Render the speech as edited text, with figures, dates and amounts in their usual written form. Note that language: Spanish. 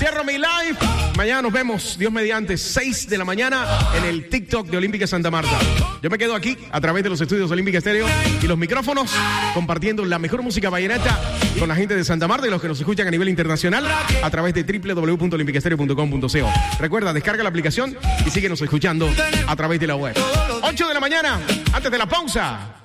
Cierro mi live. Mañana nos vemos, Dios mediante, 6 de la mañana en el TikTok de Olímpica Santa Marta. Yo me quedo aquí a través de los estudios Olímpica Estéreo y los micrófonos, compartiendo la mejor música vallenata con la gente de Santa Marta y los que nos escuchan a nivel internacional a través de www.olimpicaestereo.com.co. Recuerda, descarga la aplicación y síguenos escuchando a través de la web. 8 de la mañana, antes de la pausa.